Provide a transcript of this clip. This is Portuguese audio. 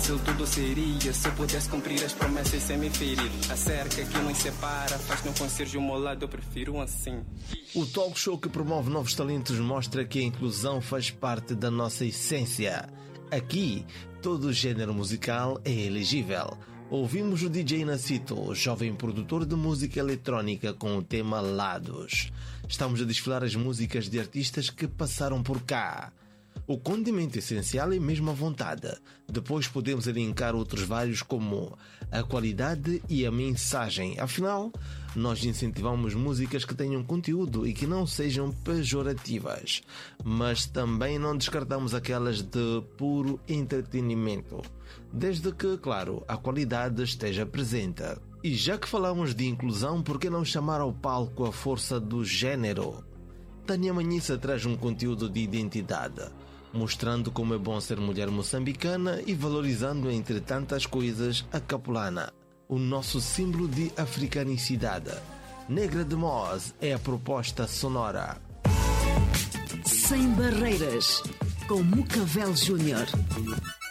fácil tudo seria se eu pudesse cumprir as promessas sem me ferir. A cerca que nos separa faz não conserje o meu lado, eu prefiro assim. O talk show que promove novos talentos mostra que a inclusão faz parte da nossa essência. Aqui, todo gênero musical é elegível. Ouvimos o DJ Nacito, jovem produtor de música eletrónica, com o tema Lados. Estamos a desfilar as músicas de artistas que passaram por cá. O condimento essencial é mesmo a vontade. Depois podemos elencar outros vários como a qualidade e a mensagem. Afinal, nós incentivamos músicas que tenham conteúdo e que não sejam pejorativas. Mas também não descartamos aquelas de puro entretenimento. Desde que, claro, a qualidade esteja presente. E já que falamos de inclusão, por que não chamar ao palco a força do género? Tânia Manhissa traz um conteúdo de identidade, mostrando como é bom ser mulher moçambicana e valorizando, entre tantas coisas, a capulana, o nosso símbolo de africanicidade. Negra de Moz é a proposta sonora. Sem Barreiras, com Mucavel Júnior.